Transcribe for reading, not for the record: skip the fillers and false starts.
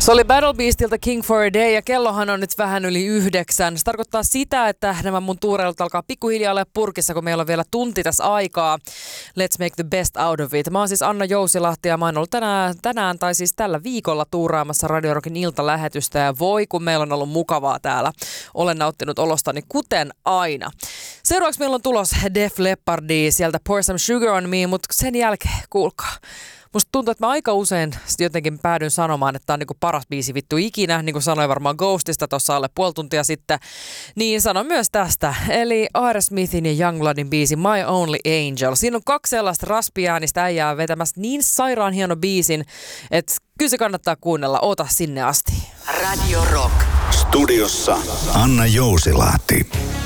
Se oli Battle Beastilta King for a Day ja kellohan on nyt vähän yli 9. Se tarkoittaa sitä, että nämä mun tuureilut alkaa pikkuhiljaa olla purkissa, kun meillä on vielä tunti tässä aikaa. Let's make the best out of it. Mä oon siis Anna Jousilahti ja mä oon ollut tänään tai siis tällä viikolla tuuraamassa Radio Rockin iltalähetystä ja voi kun meillä on ollut mukavaa täällä. Olen nauttinut olostani kuten aina. Seuraavaksi meillä on tulos Def Leppardia sieltä Pour Some Sugar on Me, mutta sen jälkeen kuulkaa. Musta tuntuu, että mä aika usein jotenkin päädyn sanomaan, että tää on niinku paras biisi vittu ikinä, niin kuin sanoin varmaan Ghostista tuossa alle puoli tuntia sitten. Niin sanon myös tästä, eli Aerosmithin ja Youngbloodin biisi My Only Angel. Siinä on 2 sellaista raspiäänistä äijää vetämässä niin sairaan hieno biisin, että kyllä se kannattaa kuunnella, ota sinne asti. Radio Rock. Studiossa Anna Jousilahti.